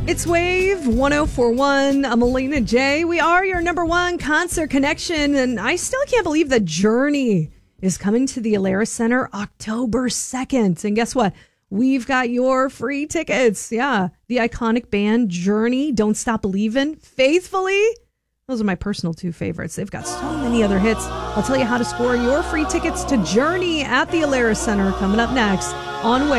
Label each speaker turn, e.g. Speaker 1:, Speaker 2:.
Speaker 1: It's Wave 1041. I'm Alina J. We are your number one concert connection, and I still can't believe that Journey is coming to the Alara Center October 2nd. And guess what? We've got your free tickets. Yeah, the iconic band Journey, Don't Stop Believin', Faithfully. Those are my personal two favorites. They've got so many other hits. I'll tell you how to score your free tickets to Journey at the Alara Center coming up next on Wave.